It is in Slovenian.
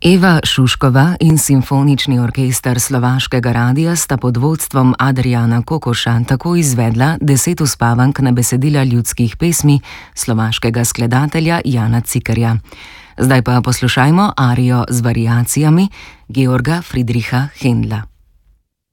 Eva Šuškova in Simfonični orkester Slovaškega radia sta pod vodstvom Adriana Kokoša tako izvedla 10 uspavank na besedila ljudskih pesmi slovaškega skladatelja Jana Cikerja. Zdaj pa poslušajmo arijo z variacijami Georga Friedricha Händla.